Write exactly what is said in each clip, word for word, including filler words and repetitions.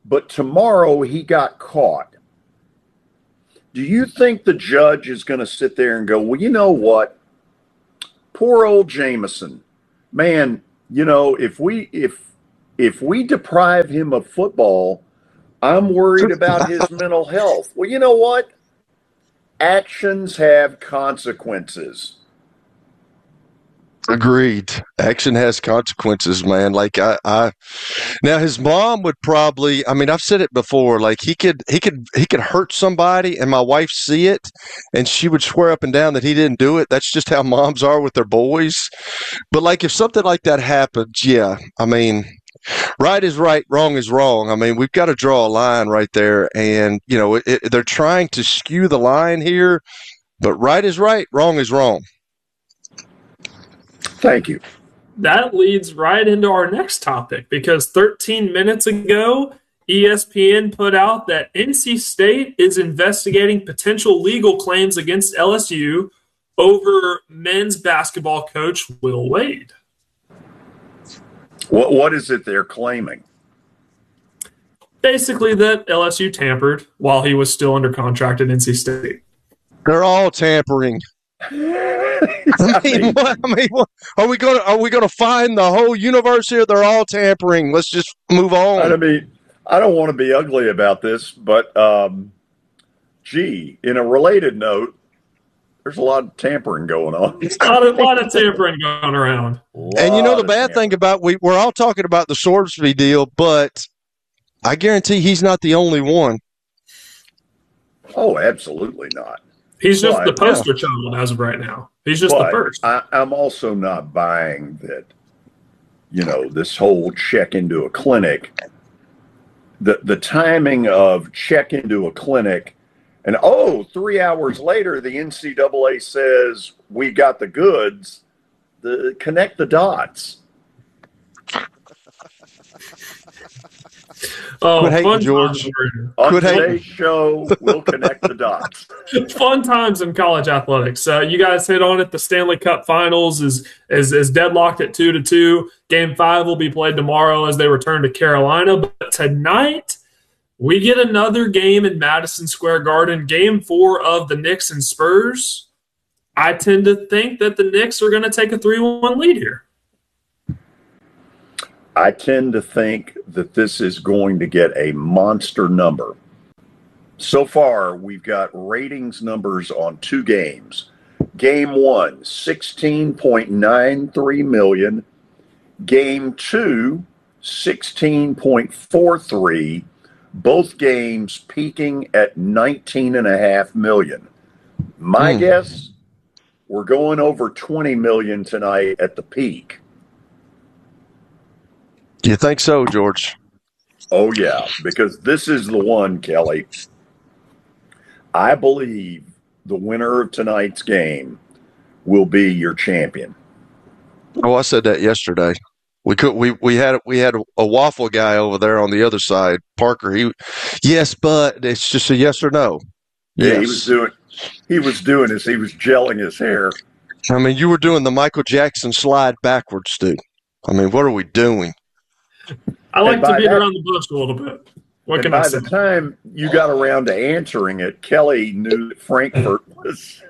but tomorrow he got caught. Do you think the judge is going to sit there and go, well, you know what? Poor old Jameson. Man, you know, if we if if we deprive him of football, I'm worried about his mental health. Well, you know what? Actions have consequences. Agreed. Action has consequences, man. Like I, I, now his mom would probably, I mean, I've said it before, like he could, he could, he could hurt somebody and my wife see it and she would swear up and down that he didn't do it. That's just how moms are with their boys. But like if something like that happens, yeah, I mean, right is right, wrong is wrong. I mean, we've got to draw a line right there. And, you know, it, it, they're trying to skew the line here, but right is right, wrong is wrong. Thank you. That leads right into our next topic because thirteen minutes ago, E S P N put out that N C State is investigating potential legal claims against L S U over men's basketball coach Will Wade. What What is it they're claiming? Basically that L S U tampered while he was still under contract at N C State. They're all tampering. I mean, what, I mean, what, are we going to are we going to find the whole universe here? They're all tampering. Let's just move on. I mean, I don't want to be ugly about this, but um, gee, in a related note, there's a lot of tampering going on. A lot of, lot of tampering going around. And you know the bad thing about we we're all talking about the Sorsby deal, but I guarantee he's not the only one. Oh, absolutely not. He's just but, the poster yeah. child as of right now. He's just but the first. I, I'm also not buying that, you know, this whole check into a clinic, the, the timing of check into a clinic, and, oh, three hours later, the N C double A says, we got the goods. The, connect the dots. Oh, Quit hating, fun George. times. On Quit today's hating. show, we'll connect the dots. Fun times in college athletics. Uh, you guys hit on it. The Stanley Cup Finals is, is is deadlocked at two to two. Game five will be played tomorrow as they return to Carolina. But tonight, we get another game in Madison Square Garden. Game four of the Knicks and Spurs. I tend to think that the Knicks are going to take a three one lead here. I tend to think that this is going to get a monster number. So far, we've got ratings numbers on two games. Game one, sixteen point nine three million. Game two, sixteen point four three. Both games peaking at nineteen point five million. My mm. guess, we're going over twenty million tonight at the peak. Do you think so, George? Oh, yeah, because this is the one, Kelly. I believe the winner of tonight's game will be your champion. Oh, I said that yesterday. We could we we had we had a waffle guy over there on the other side, Parker. He, yes, but it's just a yes or no. Yeah, yes. he was doing he was doing this. He was gelling his hair. I mean, you were doing the Michael Jackson slide backwards, dude. I mean, what are we doing? I like to beat that, around the bush a little bit. What can by I say? the time you got around to answering it, Kelly knew that Frankfurt was.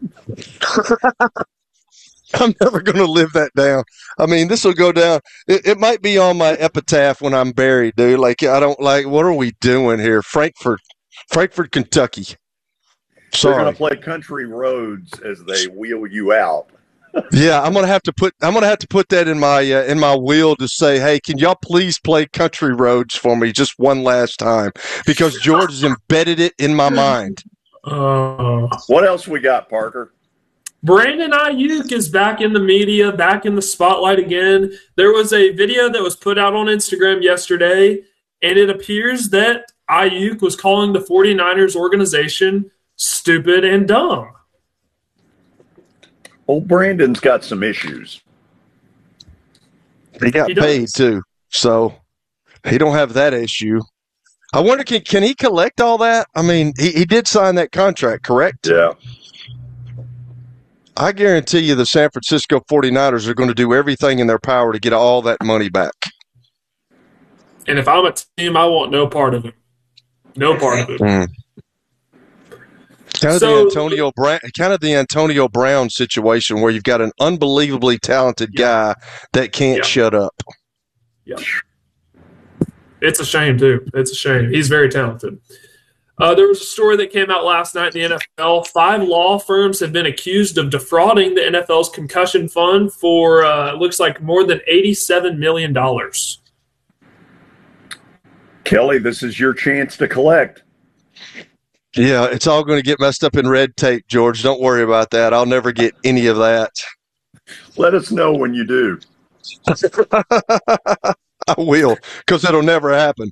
I'm never going to live that down. I mean, this will go down. It, it might be on my epitaph when I'm buried, dude. Like, I don't like, what are we doing here? Frankfurt, Frankfurt, Kentucky. Sorry. They're going to play country roads as they wheel you out. Yeah, I'm gonna have to put I'm gonna have to put that in my uh, in my will to say, hey, can y'all please play country roads for me just one last time, because George has embedded it in my mind. Uh, what else we got, Parker? Brandon Ayuk is back in the media, back in the spotlight again. There was a video that was put out on Instagram yesterday, and it appears that Ayuk was calling the 49ers organization stupid and dumb. Old Brandon's got some issues. He got he paid too, so he don't have that issue. I wonder, can can he collect all that? I mean, he, he did sign that contract, correct? Yeah. I guarantee you the San Francisco 49ers are going to do everything in their power to get all that money back. And if I'm a team, I want no part of him. No part of it. Mm. Kind of So- the Antonio Brown, kind of the Antonio Brown situation where you've got an unbelievably talented Yeah. guy that can't Yeah. shut up. Yeah. It's a shame, too. It's a shame. He's very talented. Uh, there was a story that came out last night in the N F L. Five law firms have been accused of defrauding the N F L's concussion fund for, uh, it looks like, more than eighty-seven million dollars. Kelly, this is your chance to collect. Yeah, it's all going to get messed up in red tape, George. Don't worry about that. I'll never get any of that. Let us know when you do. I will, because it'll never happen.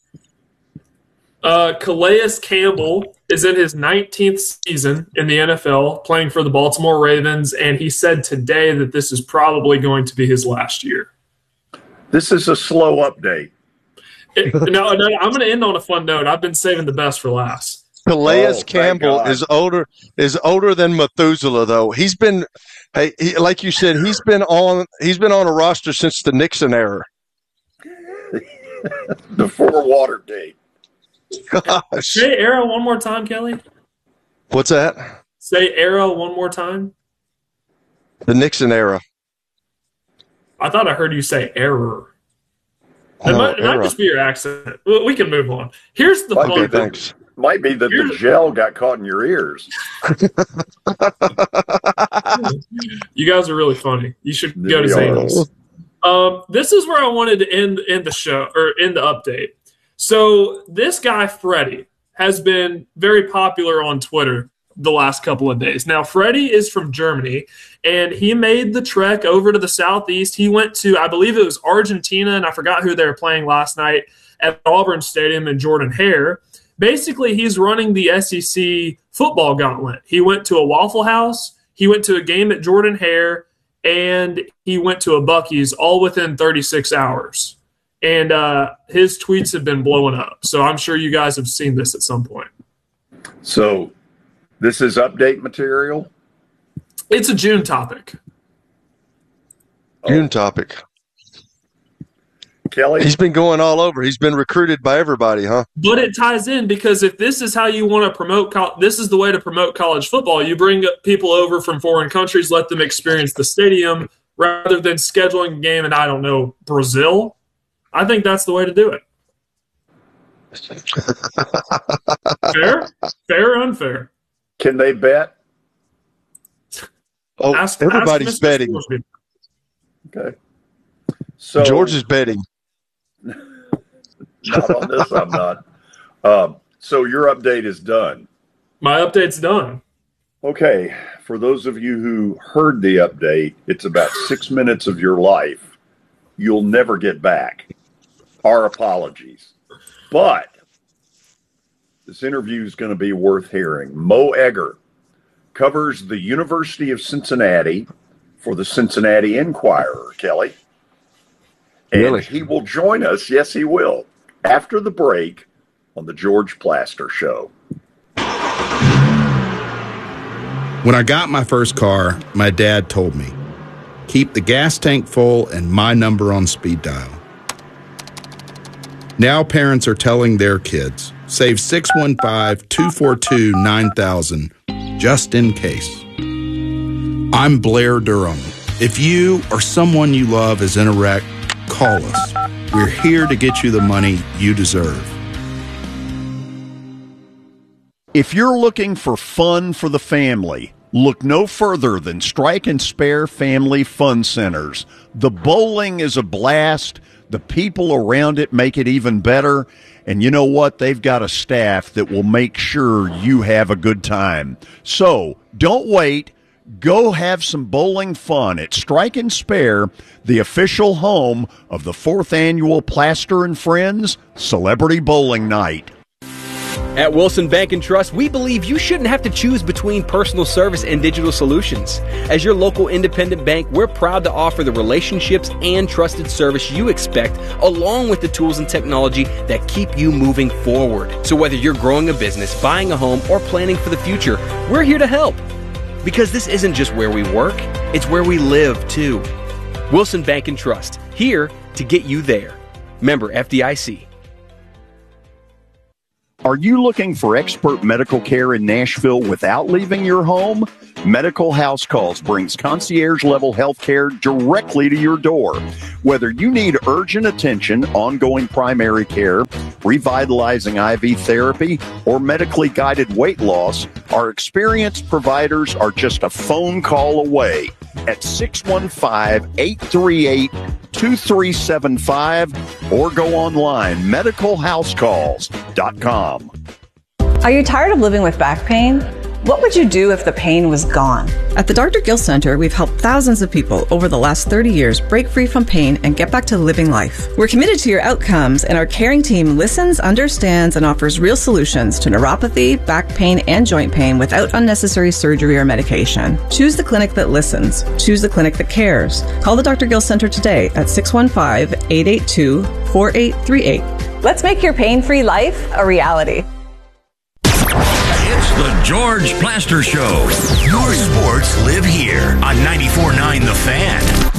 Uh, Calais Campbell is in his nineteenth season in the N F L, playing for the Baltimore Ravens, and he said today that this is probably going to be his last year. This is a slow update. It, no, no, I'm going to end on a fun note. I've been saving the best for last. Calais Oh, thank Campbell God. is older is older than Methuselah, though. He's been, hey, he, like you said, he's been on he's been on a roster since the Nixon era. Before Watergate. Gosh, Say era one more time, Kelly. what's that? Say era one more time. The Nixon era. I thought I heard you say error. It No, might, it might era. just be your accent. We we can move on. Here's the Okay, fun Okay, thanks. Might be that the gel got caught in your ears. You guys are really funny. You should go to We are. Zany's. Um, this is where I wanted to end end the show or end the update. So this guy Freddie has been very popular on Twitter the last couple of days. Now Freddie is from Germany, and he made the trek over to the southeast. He went to, I believe it was Argentina, and I forgot who they were playing last night at Auburn Stadium in Jordan Hare. Basically, he's running the S E C football gauntlet. He went to a Waffle House, he went to a game at Jordan Hare, and he went to a Buc-ee's all within thirty-six hours. And uh, his tweets have been blowing up. So I'm sure you guys have seen this at some point. So this is update material. It's a June topic. June topic. Kelly, He's been going all over. He's been recruited by everybody, huh? But it ties in because if this is how you want to promote, co- this is the way to promote college football. You bring people over from foreign countries, let them experience the stadium rather than scheduling a game in, I don't know, Brazil. I think that's the way to do it. Fair? Fair or unfair? can they bet? Oh, Ask- everybody's ask Mister betting. Scoresby. Okay. So George is betting. not on this. I'm not. Um, so your update is done. My update's done. Okay. For those of you who heard the update, it's about six minutes of your life you'll never get back. Our apologies. But this interview is going to be worth hearing. Mo Egger covers the University of Cincinnati for the Cincinnati Enquirer, Kelly. And Really? he will join us, yes, he will, after the break on the George Plaster Show. When I got my first car, my dad told me, keep the gas tank full and my number on speed dial. Now parents are telling their kids, save six one five, two four two, nine thousand just in case. I'm Blair Durham. If you or someone you love is in a wreck, call us. We're here to get you the money you deserve. If you're looking for fun for the family, look no further than Strike and Spare Family Fun Centers. The bowling is a blast. The people around it make it even better. And you know what? They've got a staff that will make sure you have a good time. So don't wait. Go have some bowling fun at Strike and Spare, the official home of the fourth annual Plaster and Friends Celebrity Bowling Night. At Wilson Bank and Trust, we believe you shouldn't have to choose between personal service and digital solutions. As your local independent bank, we're proud to offer the relationships and trusted service you expect, along with the tools and technology that keep you moving forward. So whether you're growing a business, buying a home, or planning for the future, we're here to help. Because this isn't just where we work, it's where we live, too. Wilson Bank and Trust, here to get you there. Member F D I C. Are you looking for expert medical care in Nashville without leaving your home? Medical House Calls brings concierge-level health care directly to your door. Whether you need urgent attention, ongoing primary care, revitalizing I V therapy, or medically guided weight loss, our experienced providers are just a phone call away at six one five, eight three eight, two three seven five or go online, medical house calls dot com. Are you tired of living with back pain? What would you do if the pain was gone? At the Doctor Gill Center, we've helped thousands of people over the last thirty years break free from pain and get back to living life. We're committed to your outcomes, and our caring team listens, understands, and offers real solutions to neuropathy, back pain, and joint pain without unnecessary surgery or medication. Choose the clinic that listens. Choose the clinic that cares. Call the Doctor Gill Center today at six one five, eight eight two, four eight three eight. Let's make your pain-free life a reality. It's the George Plaster Show. Your sports live here on ninety-four point nine The Fan.